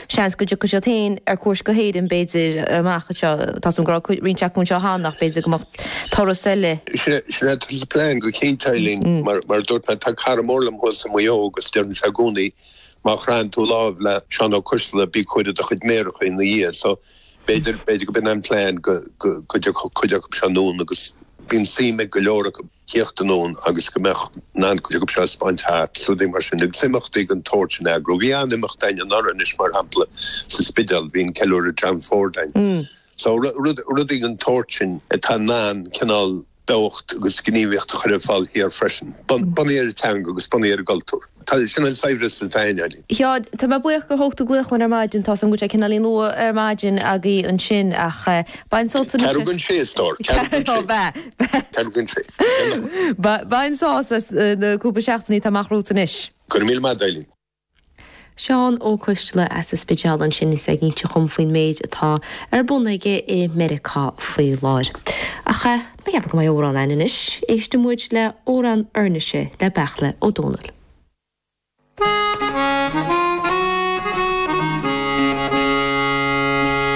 seans go tain ar cuas go héad in beidir amach tá som gra rinteach mún seo hánach beidir go toroselle. Sinna plan go céintailing mar dúirt na tá caramórlam hos sa mó agus dearn sagúnaí má chrán tú láh le seán ó cosla bí chuide a chud méirecha in na dhé, so beidir go bin an plan go chuideach seanún agus bín síime go leora go hiochtanún agus go meach ná chuide go se spáint háart, so dé mar sin simachtaí an tóirtin agro. Bhí an imach daine an oranis mar hampla sa spidal bhín ceúir a John Fordain. So rudí an tóirtin tá ná cinál beocht agus gníomhiocht chuir fáil hir freisin. Baníar tang agus baníar galtúr. Tá sin an saibhras an féinelí. Ja, tá má buoch go hochtú gluchhain ar maidin tá sam go cinálí nua ar maidin a í an sin ach bain solta Cargan sé stór. Cargan sé. Bain sás na cúpa seachtaí tá machrúta isis. Cur mí má dailín. Seán ó Coistile as is speisial an sin is agin te chum faoin méid atá ar bunnaige I America faoi láir. Acha, mé heb go mai órán ainis, éiste muid le órán arneise le bechla ó Donald.